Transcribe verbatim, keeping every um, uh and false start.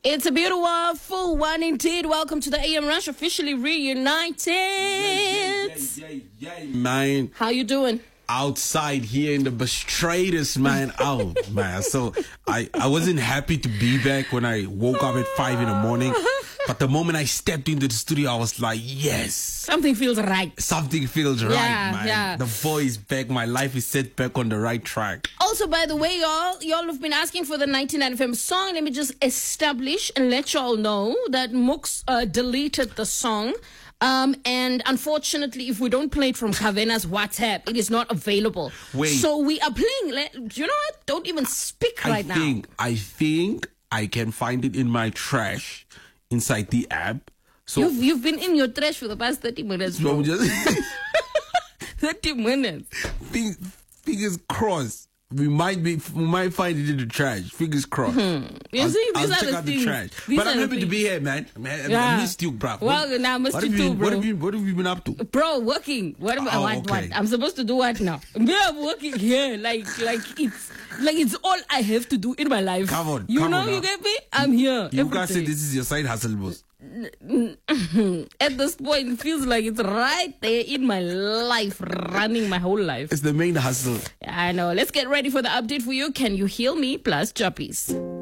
It's a beautiful full one indeed. Welcome to the A M Rush, officially reunited. Yay, yay, yay, yay, man. How you doing? Outside here in the Bastraders, man. Oh, man. So I, I wasn't happy to be back when I woke up at five in the morning. But the moment I stepped into the studio, I was like, yes. Something feels right. Something feels right, Yeah, man. yeah. The voice back. My life is set back on the right track. Also, by the way, y'all, y'all have been asking for the ninety-nine F M song. Let me just establish and let y'all know that Mooks uh, deleted the song. Um, and unfortunately, if we don't play it from Kavena's WhatsApp, it is not available. Wait. So we are playing. Let, you know what? Don't even speak I right think, now. I think I can find it in my trash inside the app. So You've, you've been in your trash for the past thirty minutes. so Bro. I'm just thirty minutes. Fing- fingers crossed. We might be, we might find it in the trash. Fingers crossed. Hmm. You I'll, see, I'll these are check the out things. the trash. These But are I'm the happy to things. be here, man. man Yeah. I missed you, bro. Well, what, nah, I missed what you have too, What bro. have you, what have you been up to? Bro, working. What am I? Oh, what, okay. what? I'm supposed to do what now? Me, I'm working here. Like, like it's, like it's all I have to do in my life. Come on, You come know, on you now. get me? I'm here. You every guys say day. this is your side hustle, boss. At this point, it feels like it's right there in my life, running my whole life. It's the main hustle. I know. Let's get ready for the update for you. Can you heal me? Plus Juppies.